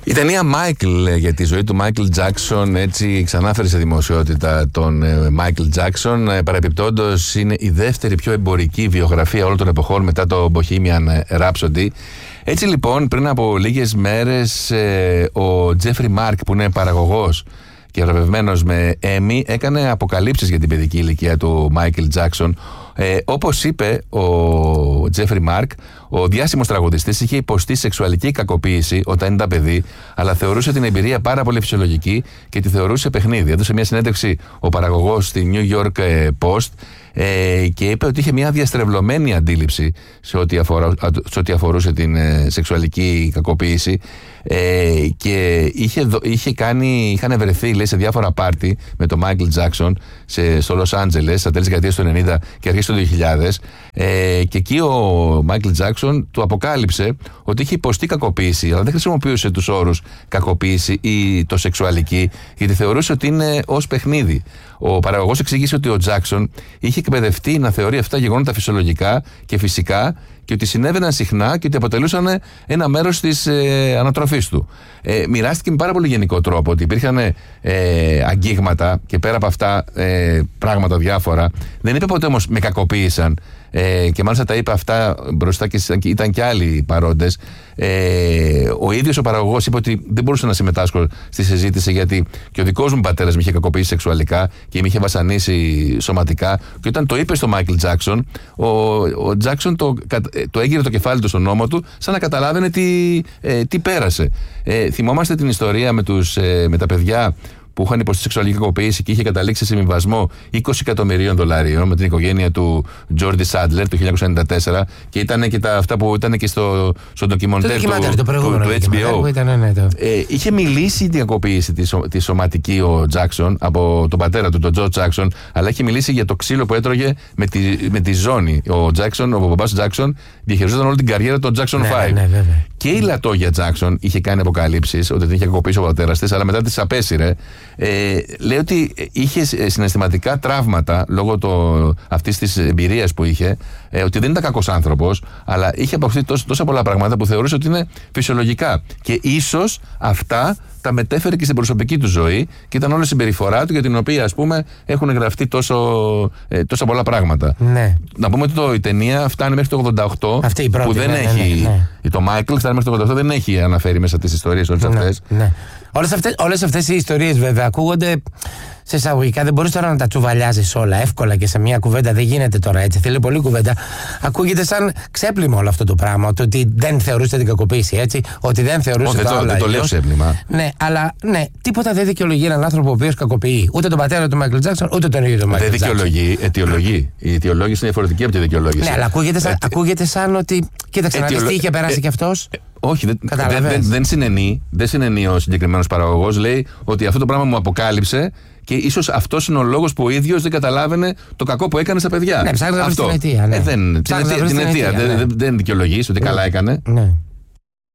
Η ταινία Michael για τη ζωή του Μάικλ Τζάκσον έτσι ξανάφερε σε δημοσιότητα τον Μάικλ Τζάκσον. Παρεπιπτόντως είναι η δεύτερη πιο εμπορική βιογραφία όλων των εποχών μετά το Bohemian Rhapsody. Έτσι λοιπόν πριν από λίγες μέρες ο Τζέφρι Μάρκ, που είναι παραγωγός και βραβευμένος με Emmy, έκανε αποκαλύψεις για την παιδική ηλικία του Μάικλ Τζάκσον. Όπως είπε ο Τζέφρι Μάρκ, ο διάσημος τραγουδιστής είχε υποστεί σεξουαλική κακοποίηση όταν ήταν παιδί, αλλά θεωρούσε την εμπειρία πάρα πολύ φυσιολογική και τη θεωρούσε παιχνίδι. Έδωσε μια συνέντευξη ο παραγωγός στη New York Post και είπε ότι είχε μια διαστρεβλωμένη αντίληψη σε ό,τι αφορούσε την σεξουαλική κακοποίηση και είχαν βρεθεί, λέει, σε διάφορα πάρτι με τον Μάικλ Τζάκσον στο Λος Άντζελες στα τέλη της δεκαετίας του 90 και αρχές του 2000 και εκεί ο Μάικλ Τζάκσον του αποκάλυψε ότι είχε υποστεί κακοποίηση, αλλά δεν χρησιμοποιούσε τους όρους κακοποίηση ή το σεξουαλική, γιατί θεωρούσε ότι είναι ως παιχνίδι. Ο παραγωγός εξήγησε ότι ο Τζάκσον είχε εκπαιδευτεί να θεωρεί αυτά γεγονότα φυσιολογικά και φυσικά και ότι συνέβαιναν συχνά και ότι αποτελούσαν ένα μέρος της ανατροφής του. Μοιράστηκε με πάρα πολύ γενικό τρόπο ότι υπήρχαν αγγίγματα και πέρα από αυτά πράγματα διάφορα. Δεν είπε ποτέ όμως με κακοποίησαν. Και μάλιστα τα είπε αυτά μπροστά και ήταν και άλλοι παρόντες. Ο ίδιος ο παραγωγός είπε ότι δεν μπορούσε να συμμετάσχω στη συζήτηση γιατί και ο δικός μου πατέρας με είχε κακοποιήσει σεξουαλικά και με είχε βασανίσει σωματικά. Και όταν το είπε στο Μάικλ Τζάκσον, ο Τζάκσον το έγειρε το κεφάλι του στον ώμο του, σαν να καταλάβαινε τι πέρασε. Θυμόμαστε την ιστορία με τα παιδιά που είχαν υποστεί σεξουαλική κακοποίηση και είχε καταλήξει σε συμβιβασμό $20 εκατομμυρίων με την οικογένεια του Τζόρντι Σάντλερ το 1994 και ήταν και αυτά που ήταν και στο ντοκιμοντέρ του HBO. Είχε μιλήσει για την κακοποίηση τη σωματική ο Τζάκσον από τον πατέρα του, τον Τζο Τζάκσον, αλλά είχε μιλήσει για το ξύλο που έτρωγε με τη ζώνη. Ο μπαμπάς Τζάκσον διαχειριζόταν όλη την καριέρα των Jackson 5. Και η Λατόγια Τζάκσον είχε κάνει αποκαλύψεις ότι την είχε κακοποιήσει ο πατέρας της, αλλά μετά της απέσυρε. Λέει ότι είχε συναισθηματικά τραύματα λόγω αυτής της εμπειρίας που είχε, ότι δεν ήταν κακός άνθρωπος, αλλά είχε αποκτήσει τόσα πολλά πράγματα που θεωρούσε ότι είναι φυσιολογικά. Και ίσως αυτά τα μετέφερε και στην προσωπική του ζωή και ήταν όλη η συμπεριφορά του για την οποία, ας πούμε, έχουν γραφτεί τόσα πολλά πράγματα. Ναι. Να πούμε ότι η ταινία φτάνει μέχρι το 88. Αυτή η πρώτη, που δεν έχει. Το Michael φτάνει μέχρι το 88, δεν έχει αναφέρει μέσα τις ιστορίες όλες αυτές. Ναι. Όλες αυτές οι ιστορίες βέβαια ακούγονται σε εισαγωγικά, δεν μπορείς τώρα να τα τσουβαλιάζεις όλα εύκολα και σε μια κουβέντα, δεν γίνεται τώρα έτσι, θέλει πολύ κουβέντα. Ακούγεται σαν ξέπλυμα όλο αυτό το πράγμα, ότι δεν θεωρούσε την κακοποίηση έτσι, ότι δεν θεωρούσε τα όλα. Δεν το λέω ξέπλυμα. Ναι, αλλά ναι, τίποτα δεν δικαιολογεί έναν άνθρωπο ο οποίος κακοποιεί ούτε τον πατέρα του Μάικλ Τζάκσον, ούτε τον ίδιο τον Μάικλ Τζάκσον. Δεν δικαιολογεί, αιτιολογεί. Η αιτιολόγηση είναι διαφορετική από τη δικαιολόγηση. Ναι, αλλά ακούγεται σαν ότι. Κοίταξε να δεις τι είχε περάσει κι αυτός. Όχι, δεν συνενεί ο συγκεκριμένος παραγωγός. Λέει ότι αυτό το πράγμα μου αποκάλυψε και ίσως αυτός είναι ο λόγος που ο ίδιος δεν καταλάβαινε το κακό που έκανε στα παιδιά. Ναι, ψάχνει να βρει την αιτία. Την αιτία. Δεν δικαιολογείς ότι καλά έκανε. Ναι.